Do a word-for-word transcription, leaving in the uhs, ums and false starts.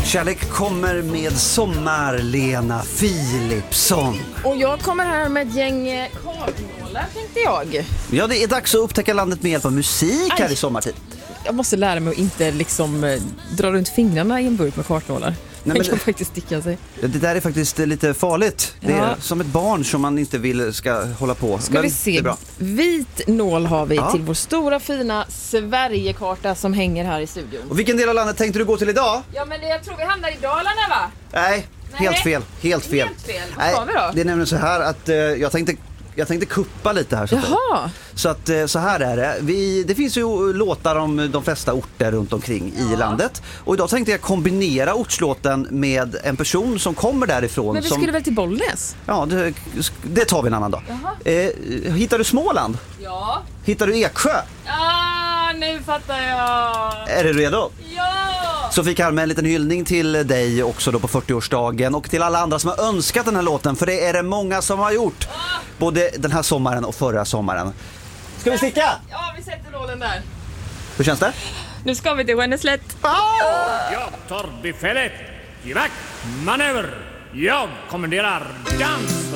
Kärlek kommer med sommar, Lena Philipsson. Och jag kommer här med ett gäng kartmålar, tänkte jag. Ja, det är dags att upptäcka landet med hjälp av musik här Aj. i sommartid. Jag måste lära mig att inte liksom eh, dra runt fingrarna i en burk med kartnålar. Nej, Den men- kan faktiskt sticka sig. Det där är faktiskt lite farligt. Det är Ja. som ett barn som man inte vill ska hålla på. Ska Men vi det se. är bra. Vit nål har vi Ja. till vår stora fina Sverigekarta som hänger här i studion. Och vilken del av landet tänkte du gå till idag? Ja, men det, jag tror vi hamnar i Dalarna, va? Nej, Nej. helt fel. Helt fel. Helt fel. Vad Nej, sa vi då? det är nämligen så här att eh, jag tänkte jag tänkte kuppa lite här. Så, att, Jaha. så att eh, så här är det. Vi, det finns ju låtar om de flesta orter runt omkring i landet. Och idag tänkte jag kombinera ortslåten med en person som kommer därifrån. Men vi som, skulle väl till Bollnäs? Ja, det, det tar vi en annan dag. Jaha. Eh, hittar du Småland? Ja. Hittar du Eksjö? Ah, nu fattar jag. Är du redo? Ja. Så fick jag med en liten hyllning till dig också då på fyrtioårsdagen och till alla andra som har önskat den här låten, för det är det många som har gjort. Både den här sommaren och förra sommaren. Ska vi sticka? Ja, vi sätter nålen där. Hur känns det? Nu ska vi till Skänneslätt. Jag tar befälet. Givack, manöver. Jag kommenderar dans.